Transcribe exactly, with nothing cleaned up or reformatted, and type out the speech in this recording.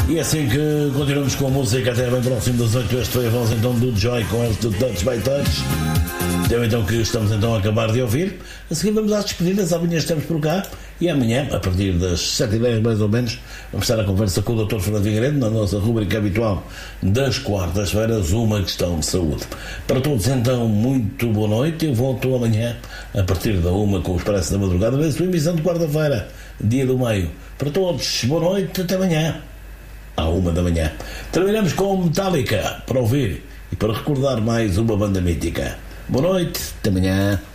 E assim que continuamos com a música até bem próximo das oito, este foi a voz então do Joy com este Touch by Touch. Então, então que estamos então a acabar de ouvir. A seguir vamos às despedidas, amanhã estamos por cá e amanhã, a partir das sete e dez mais ou menos, vamos estar a conversa com o doutor Fernando Figueiredo na nossa rubrica habitual das quartas-feiras, uma questão de saúde. Para todos então, muito boa noite. Eu volto amanhã a partir da uma com o Expresso da Madrugada, a sua emissão de quarta-feira, dia do meio. Para todos, boa noite, até amanhã à uma da manhã. Terminamos com Metallica para ouvir e para recordar mais uma banda mítica. Boa noite, até amanhã.